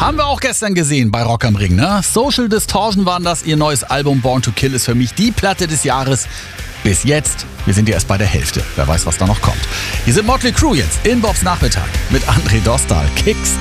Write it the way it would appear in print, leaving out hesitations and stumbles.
Haben wir auch gestern gesehen bei Rock am Ring, ne? Social Distortion waren das, ihr neues Album Born to Kill ist für mich die Platte des Jahres. Bis jetzt, wir sind ja erst bei der Hälfte. Wer weiß, was da noch kommt. Hier sind Motley Crue jetzt in Bobs Nachmittag mit André Dostal. Kicks.